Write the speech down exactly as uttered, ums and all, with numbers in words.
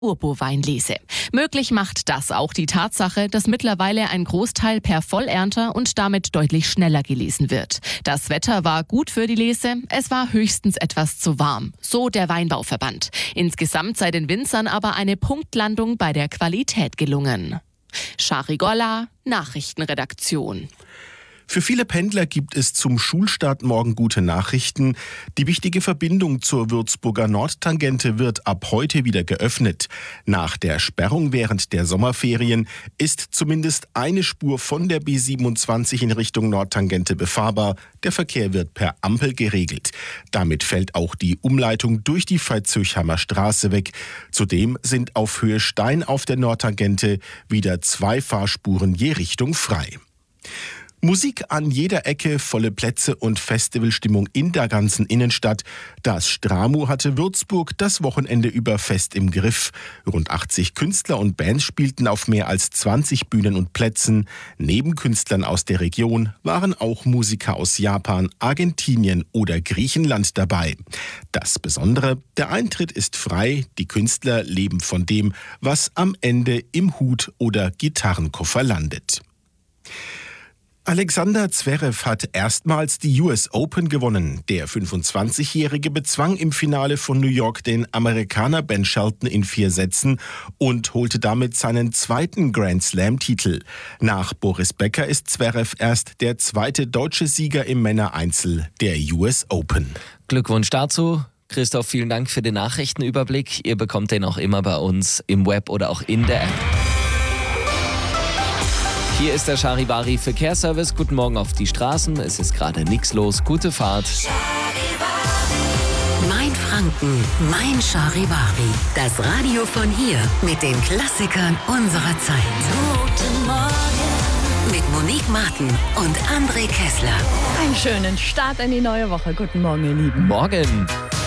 Urbo-Weinlese. Möglich macht das auch die Tatsache, dass mittlerweile ein Großteil per Vollernter und damit deutlich schneller gelesen wird. Das Wetter war gut für die Lese, es war höchstens etwas zu warm, so der Weinbauverband. Insgesamt sei den Winzern aber eine Punktlandung bei der Qualität gelungen. Shari Golla, Nachrichtenredaktion. Für viele Pendler gibt es zum Schulstart morgen gute Nachrichten. Die wichtige Verbindung zur Würzburger Nordtangente wird ab heute wieder geöffnet. Nach der Sperrung während der Sommerferien ist zumindest eine Spur von der B siebenundzwanzig in Richtung Nordtangente befahrbar. Der Verkehr wird per Ampel geregelt. Damit fällt auch die Umleitung durch die Veitshöchheimer Straße weg. Zudem sind auf Höhe Stein auf der Nordtangente wieder zwei Fahrspuren je Richtung frei. Musik an jeder Ecke, volle Plätze und Festivalstimmung in der ganzen Innenstadt. Das Stramu hatte Würzburg das Wochenende über fest im Griff. Rund achtzig Künstler und Bands spielten auf mehr als zwanzig Bühnen und Plätzen. Neben Künstlern aus der Region waren auch Musiker aus Japan, Argentinien oder Griechenland dabei. Das Besondere, der Eintritt ist frei, die Künstler leben von dem, was am Ende im Hut oder Gitarrenkoffer landet. Alexander Zverev hat erstmals die U S Open gewonnen. Der fünfundzwanzigjährige bezwang im Finale von New York den Amerikaner Ben Shelton in vier Sätzen und holte damit seinen zweiten Grand Slam-Titel. Nach Boris Becker ist Zverev erst der zweite deutsche Sieger im Männereinzel der U S Open. Glückwunsch dazu. Christoph, vielen Dank für den Nachrichtenüberblick. Ihr bekommt den auch immer bei uns im Web oder auch in der App. Hier ist der Charivari Verkehrsservice. Guten Morgen auf die Straßen. Es ist gerade nichts los. Gute Fahrt. Mein Franken, mein Charivari. Das Radio von hier mit den Klassikern unserer Zeit. Guten Morgen. Mit Monique Martin und André Kessler. Einen schönen Start in die neue Woche. Guten Morgen, ihr Lieben. Morgen.